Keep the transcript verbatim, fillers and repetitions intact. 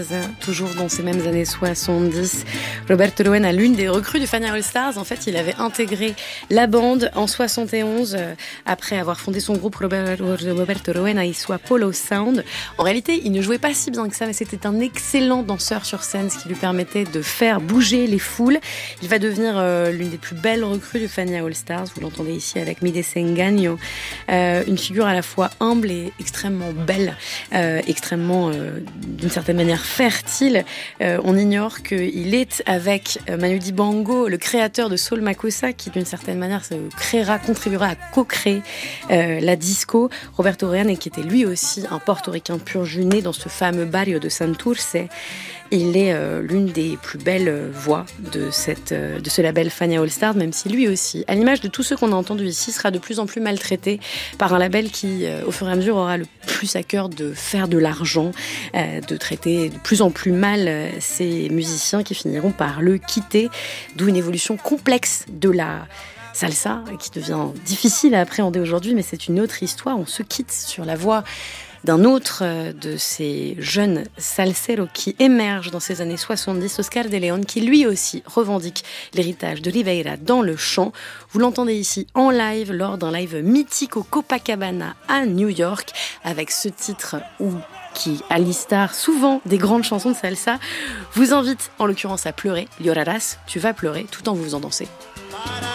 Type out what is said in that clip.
Toujours dans ces mêmes années soixante-dix, Roberto Roena, l'une des recrues du Fania All Stars, en fait, il avait intégré la bande en soixante et onze, euh, après avoir fondé son groupe Roberto Roena et Sua Polo Sound. En réalité, il ne jouait pas si bien que ça, mais c'était un excellent danseur sur scène, ce qui lui permettait de faire bouger les foules. Il va devenir euh, l'une des plus belles recrues du Fania All Stars, vous l'entendez ici avec Mi Desengano, euh, une figure à la fois humble et extrêmement belle, euh, extrêmement, euh, d'une certaine manière, fertile. Euh, on ignore qu'il est avec Manu Dibango, le créateur de Soul Makossa, qui d'une certaine manière se créera, contribuera à co-créer euh, la disco. Roberto Roena, qui était lui aussi un portoricain pur jus né dans ce fameux barrio de Santurce. Il est euh, l'une des plus belles voix de, cette, euh, de ce label Fania All Stars, même si lui aussi, à l'image de tous ceux qu'on a entendus ici, sera de plus en plus maltraité par un label qui, euh, au fur et à mesure, aura le plus à cœur de faire de l'argent, euh, de traiter de plus en plus mal euh, ces musiciens qui finiront par le quitter, d'où une évolution complexe de la salsa qui devient difficile à appréhender aujourd'hui, mais c'est une autre histoire. On se quitte sur la voix d'un autre de ces jeunes salseros qui émergent dans ces années soixante-dix, Oscar de Leon, qui lui aussi revendique l'héritage de Rivera dans le chant. Vous l'entendez ici en live, lors d'un live mythique au Copacabana à New York, avec ce titre où qui, à l'Istar, souvent des grandes chansons de salsa, vous invite en l'occurrence à pleurer. Llorarás, tu vas pleurer, tout en vous faisant danser.